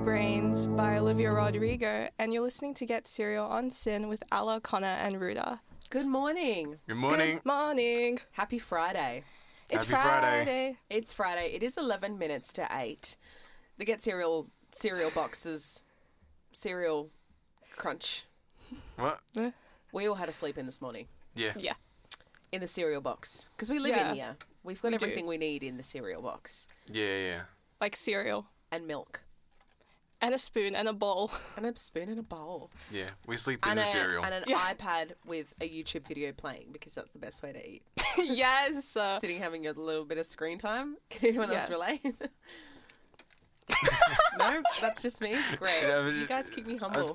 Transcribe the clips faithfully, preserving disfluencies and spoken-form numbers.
Brains by Olivia Rodrigo, and you're listening to Get Serial on Sin with Alla, Connor, and Ruda. Good morning. Good morning. Good morning. Happy Friday. It's Happy Friday. Friday. It's Friday. It is eleven minutes to eight. The Get Cereal cereal boxes, cereal crunch. What? We all had to sleep in this morning Yeah. Yeah. in the cereal box because we live Yeah. in here. We've got We do. everything we need in the cereal box Yeah, yeah. Like cereal. and milk And a spoon and a bowl. and a spoon and a bowl Yeah. We sleep in and, the a, cereal. and an Yeah. iPad with a YouTube video playing because that's the best way to eat. Yes. Uh, Sitting having a little bit of screen time. Can anyone Yes. else relate? No, that's just me. Great. Yeah, but You it- guys keep me humble.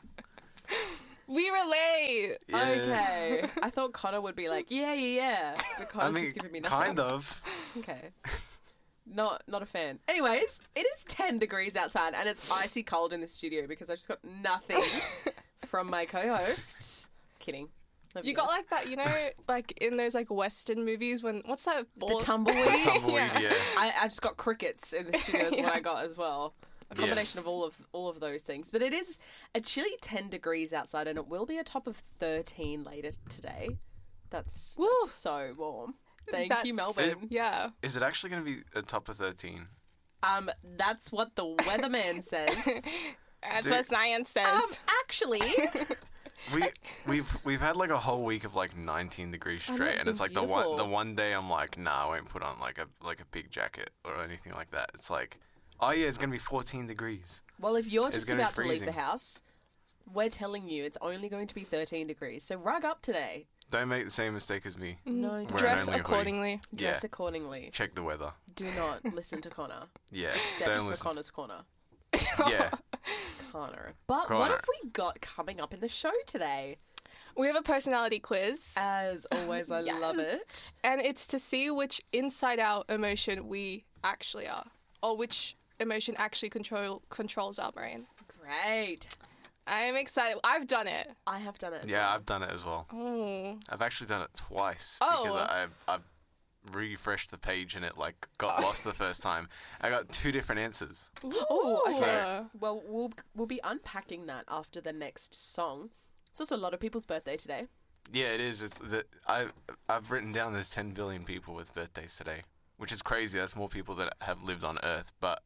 we relate. Yeah. Okay. I thought Connor would be like, yeah, yeah, yeah. But I Connor's mean, just giving me nothing. kind of. Okay. Not not a fan. Anyways, it is ten degrees outside and it's icy cold in the studio because I just got nothing from my co-hosts. Kidding. Love You guys. got like that, you know, like in those like Western movies when what's that? the ball- tumbleweed. Tumbleweed, Yeah. yeah. I, I just got crickets in the studio is what Yeah. I got as well. A Yeah. combination of all of all of those things. But it is a chilly ten degrees outside and it will be a top of thirteen later today. That's, Woo. that's so warm. Thank you, That's- Melbourne. Yeah. Is it actually going to be a top of thirteen? Um, that's what the weatherman says. That's Dude. what science says. um, actually, We we've we've had like a whole week of like nineteen degrees I know, straight, it's and been it's like the beautiful. one the one day I'm like, nah, I won't put on like a like a big jacket or anything like that. It's like, oh yeah, it's gonna be fourteen degrees. well, if you're It's just gonna be about to leave the freezing. house, we're telling you it's only going to be thirteen degrees. So rug up today. Don't make the same mistake as me. No, Wear an Dress only hoodie. accordingly. dress Yeah. accordingly. Check the weather. Do not listen to Connor, Yeah. except Don't for listen. Connor's corner. Yeah. Connor. But what Connor. have we got coming up in the show today? We have a personality quiz, As always, I Yes. love it. and it's to see which inside-out emotion we actually are, or which emotion actually control controls our brain. Great. I am excited. I've done it. I have done it. As Yeah, well. I've done it as well. Oh. I've actually done it twice Oh. because I, I've, I've refreshed the page and it like got lost the first time. I got two different answers. Oh, okay. Yeah. Well, we'll we'll be unpacking that after the next song. It's also a lot of people's birthday today. Yeah, it is. It's the, I I've written down there's ten billion people with birthdays today, which is crazy. That's more people that have lived on Earth. But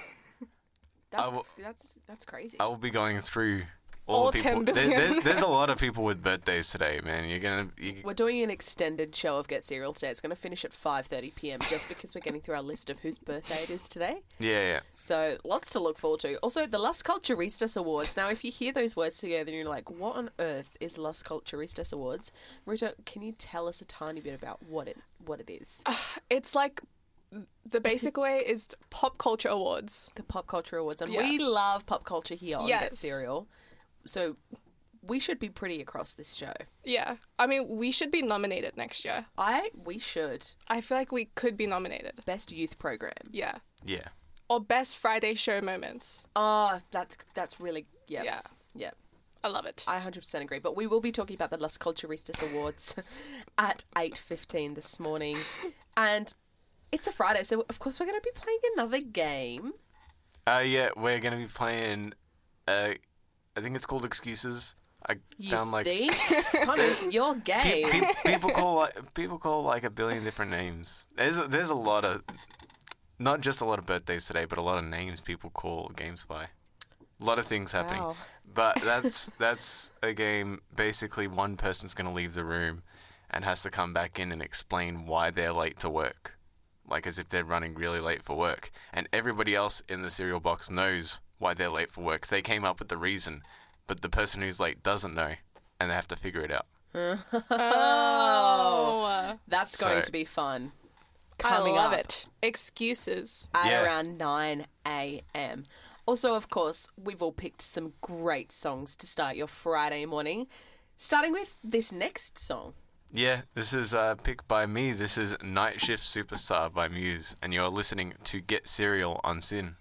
That's will- that's that's crazy. I will be going through all, All the people. ten There- billion. there- there's a lot of people with birthdays today, man. You're gonna. You, We're doing an extended show of Get Serial today. It's going to finish at five thirty p.m. just because we're getting through our list of whose birthday it is today. yeah, yeah. So lots to look forward to. Also, the Las Culturistas Awards. Now, if you hear those words together and you're like, what on earth is Las Culturistas Awards? Rita, can you tell us a tiny bit about what it what it is? It's like the basic way is pop culture awards. The Pop Culture Awards. And Yeah. we love pop culture here on Get Yes. Serial. So we should be pretty across this show. Yeah. I mean, we should be nominated next year. I, we should. I feel like we could be nominated. Best Youth Program. Yeah. Yeah. Or best Friday show moments. Oh, that's, that's really, yeah. Yeah. Yeah. I love it. I one hundred percent agree. But we will be talking about the Las Culturistas Awards at eight fifteen this morning. And it's a Friday, so of course we're going to be playing another game. Uh, yeah, we're gonna be playing. Uh, I think it's called Excuses. I You found like think? Connor, it's your pe- game. pe- people call like people call like a billion different names. There's a, there's a lot of, not just a lot of birthdays today, but a lot of names people call games by. A lot of things happening. Wow. But that's that's a game. Basically, one person's gonna leave the room, and has to come back in and explain why they're late to work, like as if they're running really late for work. And everybody else in the cereal box knows why they're late for work. They came up with the reason, but the person who's late doesn't know, and they have to figure it out. Oh. That's going So- to be fun. I Coming love up it. Excuses. at Yeah. around nine a.m. Also, of course, we've all picked some great songs to start your Friday morning, starting with this next song. Yeah, this is uh, picked by me. This is Night Shift Superstar by Muse, and you're listening to Get Serial on Sin.